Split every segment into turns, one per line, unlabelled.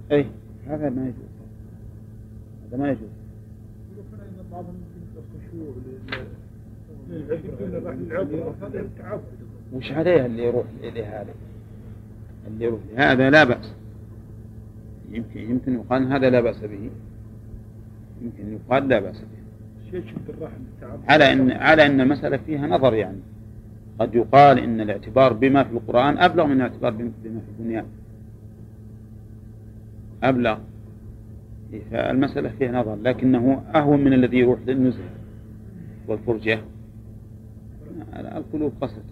أي هذا ما يجوز، هذا ما يجوز. وش عليه اللي يروح إليه هذا؟ اللي يروح هذا لا بأس، يمكن يقال هذا لا بأس به، يمكن يقال لا بأس به، على أن المسألة فيها نظر. يعني قد يقال إن الاعتبار بما في القرآن أبلغ من الاعتبار بما في الدنيا، أبلغ. فالمسألة فيها نظر، لكنه أهون من الذي يروح للنزهة والفرجة. القلوب قصد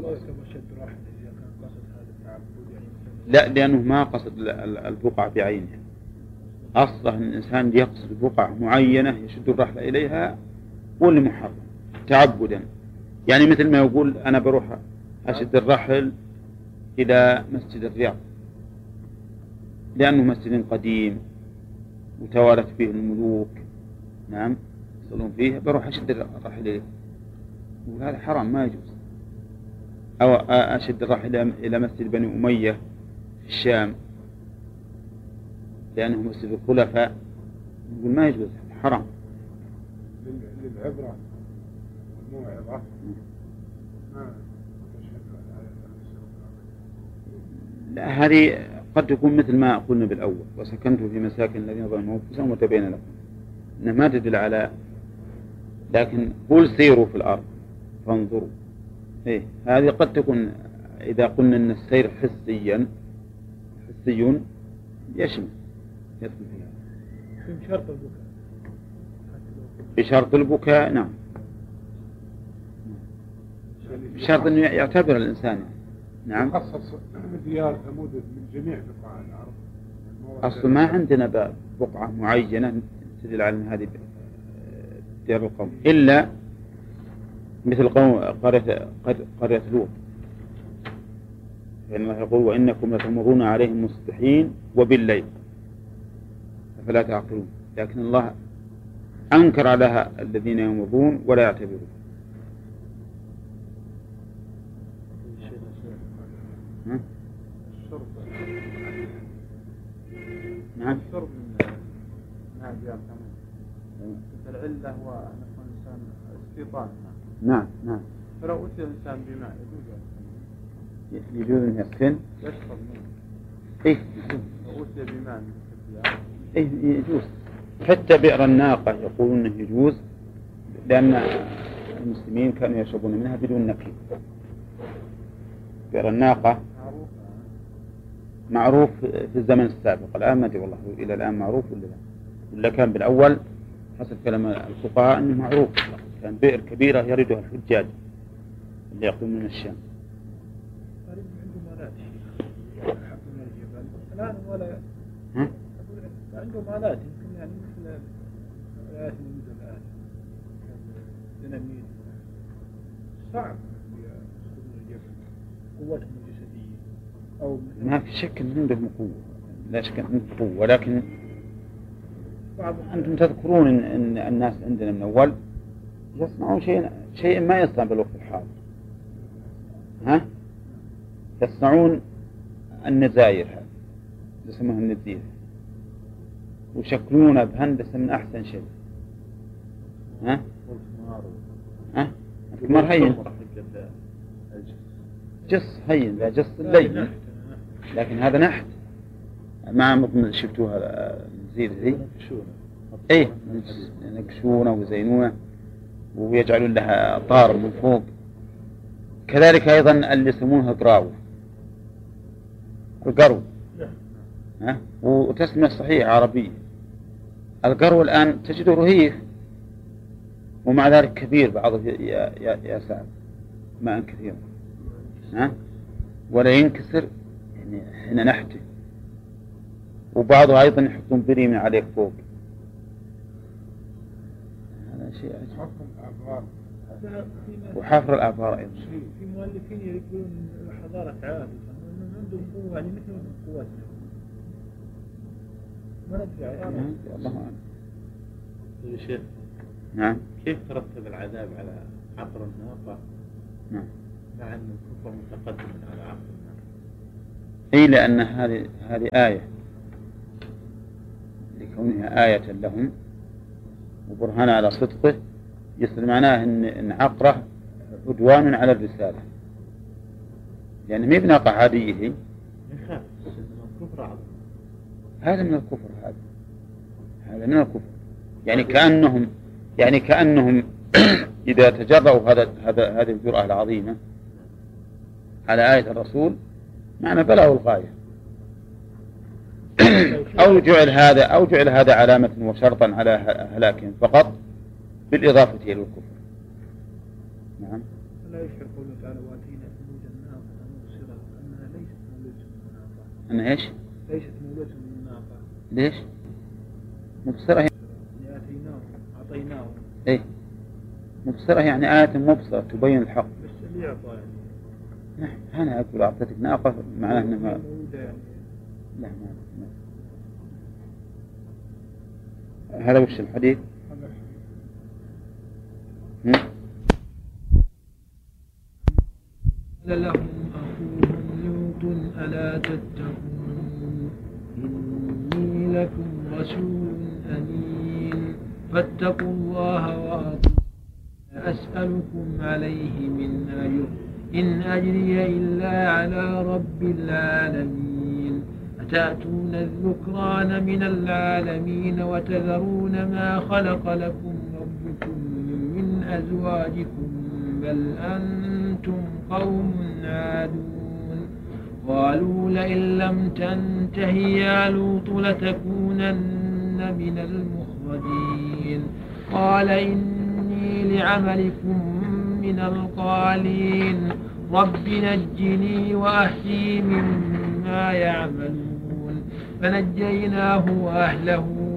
لا، لأنه ما قصد البقعة بعينها. أصلا الإنسان يقصد بقعة معينة يشد الرحلة إليها واللي محرم تعبدا. يعني مثل ما يقول أنا بروح أشد الرحل إلى مسجد الرياض لأنه مسجد قديم وتوالت فيه الملوك، نعم يصلون فيه، بروح أشد الرحل إليه، وهذا حرام ما يجوز. أو أشد الرحل إلى مسجد بني أمية في الشام لأنه مسجد الخلفاء، يقول ما يجوز، حرام.
للعبرة والموعظة
لا، هذه قد تكون مثل ما قلنا بالأول، وسكنتم في مساكن الذين ظلموا أنفسهم وتبين لكم، إنها ما تدل على، لكن قل سيروا في الأرض فانظروا. إيه هذه قد تكون إذا قلنا أن السير حسي يشمل يدخل فيها بشرط البكاء. نعم، بشرط أنه يعتبر الإنسان. نعم،
خصص ديار ثمود من جميع بقاع الأرض.
أصلا ما عندنا بقعة معينة تدل على أن هذه ديار القوم، إلا مثل قرية لوط، فإن الله يقول وإنكم لتمرون عليهم مصبحين وبالليل فلا تعقلون، لكن الله أنكر على الذين يمرون ولا يعتبرون. نعم،
الشرب من ديار ثمود العلة هو أن يكون الإنسان استيطان.
نعم نعم،
فلو أتي الإنسان بماء
يجوز أن يسكن
يشرب منه.
إيه
لو أتي بماء من الديار
إيه يجوز. حتى بئر الناقة يقولون أنه يجوز، لأن المسلمين كانوا يشربون منها بدون نكير. بئر الناقة معروف في الزمن السابق، الآن ما أدري والله إلى الآن معروف ولا كان بالأول حسب كلام الفقهاء أنه معروف، كان بئر كبيرة يردها الحجاج اللي يقومون من الشام.
الآن ولا عنده مالات يمكن يعني مثل الآيات الموجودة الآن ديناميت صعب قوتهم الجسدية أو
ما في شك أن عندهم قوة، لا شك أن عندهم قوة، ولكن أنتم تذكرون أن الناس عندنا من أول يصنعون شيء ما يصنع بالوقت الحاضر. ها؟ يصنعون النزاير هذه يسمونها النزير، ويشكلونها بهندسة من أحسن شيء. ها؟ الحمار هين، جص هين، لا جص الليل، لكن هذا نحت. ما ممكن شفتوها النزير ذي؟ إيه ينقشونه ويزينونه ويجعلون لها طار من فوق. كذلك أيضا اللي يسمونها القرو، وتسمية صحيحة عربية. القرو الآن تجده رهيف ومع ذلك كبير، بعضه يا سعد ماء كثير ولا ينكسر، يعني هنا نحته. وبعضه أيضا يحطون بريمة عليه فوق. هذا شيء عجيب. وحفر الآبار أيضا.
في مؤلفين يقولون حضارة عاد عندهم قوة يعني مثل قوتنا. ما ندري
الله أعلم.
يا شيخ،
نعم،
كيف ترتب العذاب على عقر الناقة؟
نعم،
مع أن الكفر متقدم على عقر الناقة.
إيه، لأن هذه آية كونها آية لهم وبرهان على صدقه يصير معناه إن عقره عدوان على الرسالة، يعني ما بناقة عادية هي.
يخاف الكفر عظيم.
هذا من الكفر، هذا من الكفر. يعني كأنهم إذا تجرؤوا هذه الجرأة العظيمة على آية الرسول معنى بلغوا الغاية. أو جعل هذا علامة وشرطا على هلاكهم فقط بالإضافة إلى الكفر. نعم.
لا يشعر قوله تعالى واتينا ثمود الناقة مبصرة أنها ليست مولودة من الناقة.
أنها إيش؟
ليست مولودة من الناقة.
ليش؟ مبصرة
يعني أعطيناه.
إيه؟ مبصرة يعني آية مبصرة تبين الحق.
بس اللي أعطى يعني.
نعم. أنا أقول أعطيتك ناقة معناه أنها
مولودة يعني.
لا ما. هذا وش الحديث؟
قال لهم أخوهم لوط ألا تتقون إني لكم رسول أمين فاتقوا الله وأطيعون أسألكم عليه من أجر إن أجري إلا على رب العالمين أتأتون الذكران من العالمين وتذرون ما خلق لكم ربكم من أزواجكم بل أنتم قوم عادون قالوا لئن لم تنته يا لوط لتكونن من المخرجين قال إني لعملكم من القالين رب نجني وأهلي مما يعملون فنجيناه وأهله